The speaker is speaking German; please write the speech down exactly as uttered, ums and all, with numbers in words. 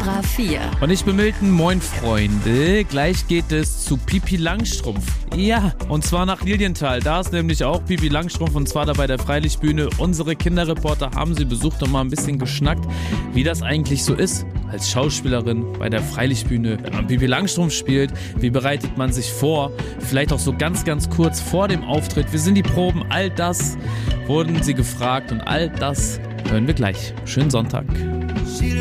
Nora vier. Und ich bin Milton, moin Freunde. Gleich geht es zu Pipi Langstrumpf. Ja, und zwar nach Lilienthal. Da ist nämlich auch Pipi Langstrumpf und zwar da bei der Freilichtbühne. Unsere Kinderreporter haben sie besucht und mal ein bisschen geschnackt, wie das eigentlich so ist als Schauspielerin bei der Freilichtbühne, wenn man Pipi Langstrumpf spielt. Wie bereitet man sich vor? Vielleicht auch so ganz, ganz kurz vor dem Auftritt. Wie sind die Proben? All das wurden sie gefragt und all das hören wir gleich. Schönen Sonntag.